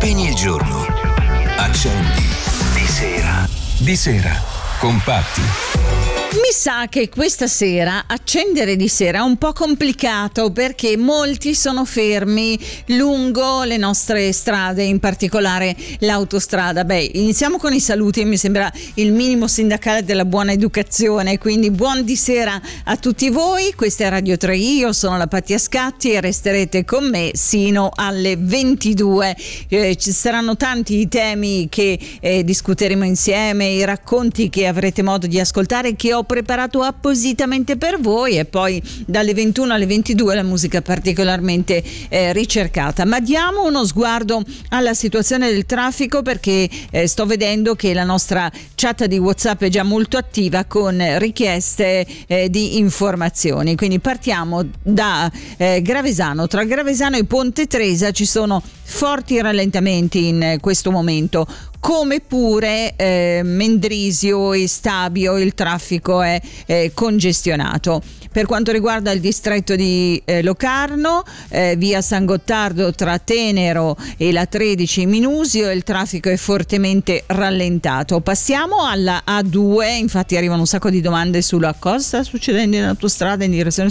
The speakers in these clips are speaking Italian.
Spegni il giorno, accendi di sera. Di sera, compatti. Mi sa che questa sera accendere di sera è un po' complicato perché molti sono fermi lungo le nostre strade, in particolare l'autostrada. Iniziamo con i saluti, mi sembra il minimo sindacale della buona educazione, quindi buon di sera a tutti voi. Questa è Radio 3, io sono la Pattia Scatti e resterete con me sino alle 22. Ci saranno tanti i temi che discuteremo insieme, i racconti che avrete modo di ascoltare, che ho preparato appositamente per voi, e poi dalle 21 alle 22 la musica particolarmente ricercata. Ma diamo uno sguardo alla situazione del traffico, perché sto vedendo che la nostra chat di WhatsApp è già molto attiva con richieste di informazioni. Quindi partiamo da Gravesano. Tra Gravesano e Ponte Tresa ci sono forti rallentamenti in questo momento, come pure Mendrisio e Stabio il traffico è congestionato. Per quanto riguarda il distretto di Locarno, via San Gottardo tra Tenero e la 13 Minusio, il traffico è fortemente rallentato. Passiamo alla A2, infatti arrivano un sacco di domande sulla cosa sta succedendo in autostrada in direzione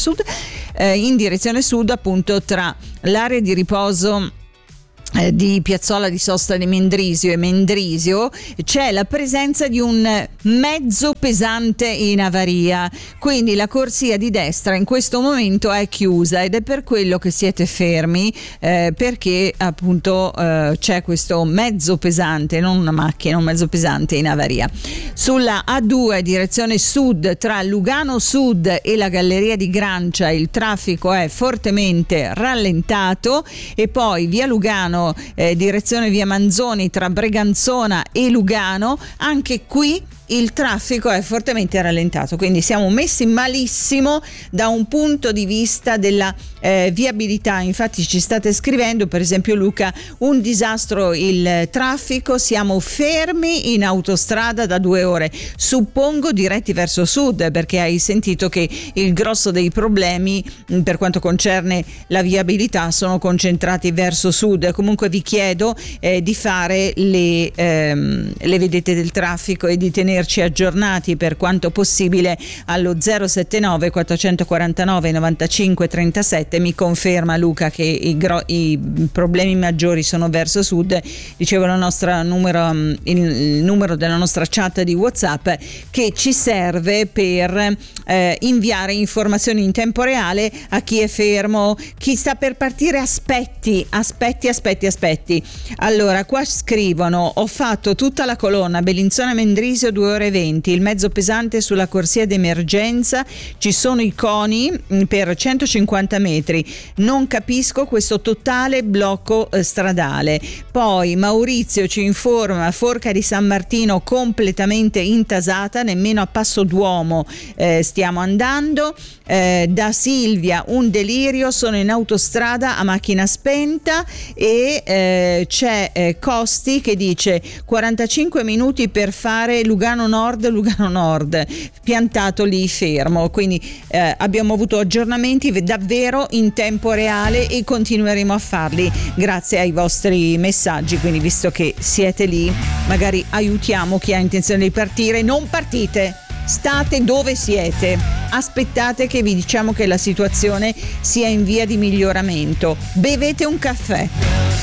sud, appunto tra l'area di riposo di Piazzola di Sosta di Mendrisio e Mendrisio c'è la presenza di un mezzo pesante in avaria, quindi la corsia di destra in questo momento è chiusa ed è per quello che siete fermi, perché appunto c'è questo mezzo pesante, non una macchina, un mezzo pesante in avaria. Sulla A2 direzione sud tra Lugano Sud e la Galleria di Grancia il traffico è fortemente rallentato, e poi via Lugano direzione via Manzoni tra Breganzona e Lugano, anche qui il traffico è fortemente rallentato, quindi siamo messi malissimo da un punto di vista della viabilità. Infatti ci state scrivendo, per esempio Luca, un disastro il traffico, siamo fermi in autostrada da 2 ore, suppongo diretti verso sud, perché hai sentito che il grosso dei problemi per quanto concerne la viabilità sono concentrati verso sud. Comunque vi chiedo di fare le vedette del traffico e di tenerci aggiornati per quanto possibile allo 079 449 95 37. Mi conferma Luca che i problemi maggiori sono verso sud. Dicevo il numero della nostra chat di WhatsApp, che ci serve per inviare informazioni in tempo reale a chi è fermo, chi sta per partire. Aspetti. Allora, qua scrivono: ho fatto tutta la colonna Bellinzona Mendrisio 2 ore e 20, il mezzo pesante sulla corsia d'emergenza, ci sono i coni per 150 metri, non capisco questo totale blocco stradale. Poi Maurizio ci informa: Forca di San Martino completamente intasata, nemmeno a Passo d'Uomo stiamo andando. Da Silvia un delirio, sono in autostrada a macchina spenta, e c'è Costi che dice 45 minuti per fare Lugano Nord, piantato lì fermo. Quindi abbiamo avuto aggiornamenti davvero in tempo reale e continueremo a farli grazie ai vostri messaggi, quindi visto che siete lì magari aiutiamo chi ha intenzione di partire. Non partite, state dove siete, aspettate che vi diciamo che la situazione sia in via di miglioramento, bevete un caffè.